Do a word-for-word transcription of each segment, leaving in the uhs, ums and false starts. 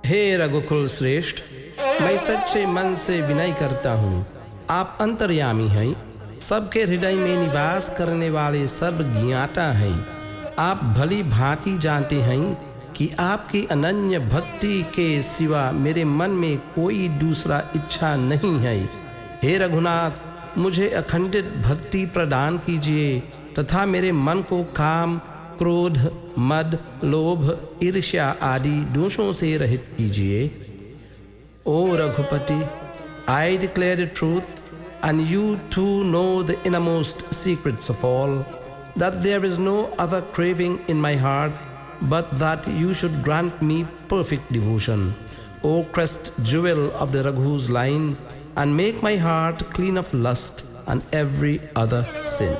हे रघुकुल श्रेष्ठ, मैं सच्चे मन से विनय करता हूँ। आप अंतर्यामी हैं, सबके हृदय में निवास करने वाले सर्वज्ञाता हैं। आप भली भांति जानते हैं कि आपकी अनन्य भक्ति के सिवा मेरे मन में कोई दूसरा इच्छा नहीं है। हे रघुनाथ, मुझे अखंडित भक्ति प्रदान कीजिए तथा मेरे मन को काम, क्रोध, मद, लोभ, ईर्ष्या आदि दोषों से रहित कीजिए। ओ Raghupati, I declare the truth, and you too know the innermost secrets of all, that there is no other craving in my heart but that you should grant me perfect devotion, O crest jewel of the Raghu's line, and make my heart clean of lust and every other sin.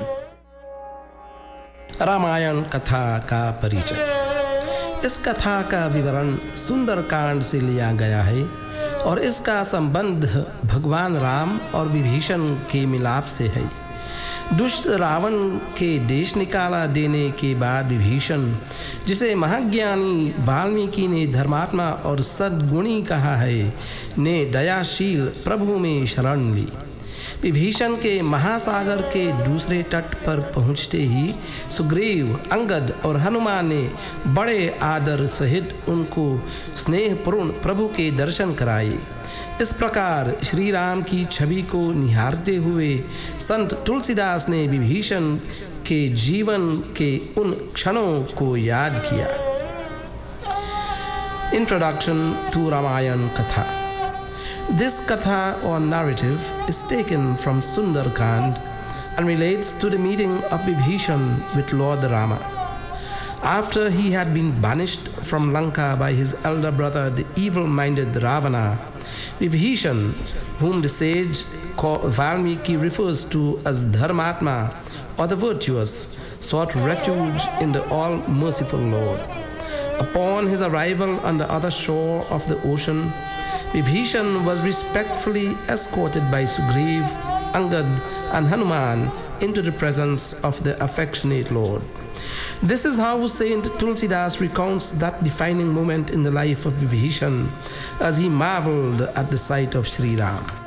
Ramayan कथा का परिचय। इस कथा का विवरण सुंदरकांड से लिया गया है और इसका संबंध भगवान राम और विभीषण के मिलाप से है। दुष्ट रावण के देश निकाला देने के बाद विभीषण, जिसे महाज्ञानी वाल्मीकि ने धर्मात्मा और सद्गुणी कहा है, ने दयाशील प्रभु में शरण ली। विभीषण के महासागर के दूसरे तट पर पहुँचते ही सुग्रीव, अंगद और हनुमान ने बड़े आदर सहित उनको स्नेहपूर्ण प्रभु के दर्शन कराए। इस प्रकार श्री राम की छवि को निहारते हुए संत तुलसीदास ने विभीषण के जीवन के उन क्षणों को याद किया। इंट्रोडक्शन टू रामायण कथा। This katha or narrative is taken from Sundarkand and relates to the meeting of Vibhishan with Lord Rama. After he had been banished from Lanka by his elder brother, the evil-minded Ravana, Vibhishan, whom the sage Valmiki refers to as Dharmatma or the virtuous, sought refuge in the all-merciful Lord. Upon his arrival on the other shore of the ocean, Vibhishan was respectfully escorted by Sugriv, Angad and Hanuman into the presence of the affectionate Lord. This is how Saint Tulsidas recounts that defining moment in the life of Vibhishan as he marveled at the sight of Sri Ram.